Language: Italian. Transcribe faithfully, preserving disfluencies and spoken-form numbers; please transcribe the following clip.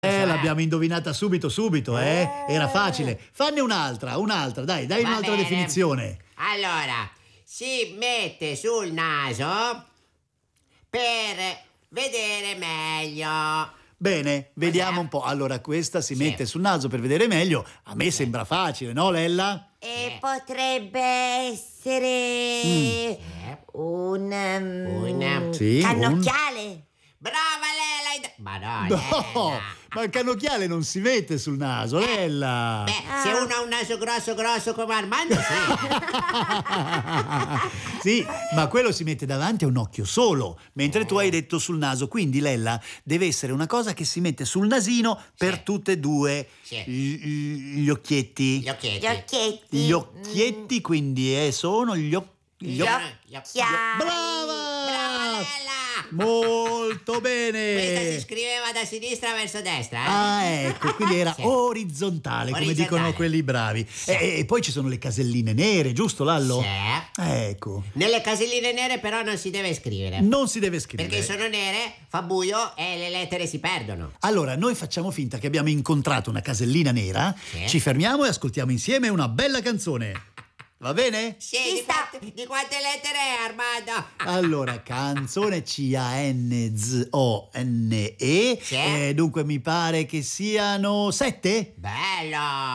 Eh, l'abbiamo indovinata subito, subito, eh? Era facile. Fanne un'altra, un'altra, dai, dai Va un'altra bene. definizione. Allora, si mette sul naso per vedere meglio. Bene, vediamo Cos'è? un po'. Allora, questa si Sì. mette sul naso per vedere meglio. A me sembra facile, no, Lella? E Sì. potrebbe essere un, um, Un- Sì, un- cannocchiale. Brava Lela! hai de- Ma no, No, Lela. ma il cannocchiale non si mette sul naso, Lella. Beh, se uno ha un naso grosso grosso come Armando, sì. Sì, ma quello si mette davanti a un occhio solo, mentre tu hai detto sul naso. Quindi, Lella, deve essere una cosa che si mette sul nasino per Sì. tutte e due Sì. gli, gli occhietti. Gli occhietti. Gli occhietti. Gli occhietti, quindi eh, sono gli occhi. Gli Gli occhi- occhi. gli occhi- Chiari. Brava! Brava Lela! Molto Questa si bene! scriveva da sinistra verso destra, eh? Ah, ecco, quindi era Sì. orizzontale, come Orizzontale. dicono quelli bravi. Sì. E, e poi ci sono le caselline nere, giusto, Lallo? Sì. Ecco, Nelle caselline nere però non si deve scrivere. non si deve scrivere. Perché sono nere, fa buio e le lettere si perdono. Allora, noi facciamo finta che abbiamo incontrato una casellina nera, Sì. ci fermiamo e ascoltiamo insieme una bella canzone. Va bene? Sì, Ci di, sta. quante, di quante lettere è, Armando? Allora, canzone C A N Z O N E. Sì. Eh, dunque mi pare che siano sette? Bello!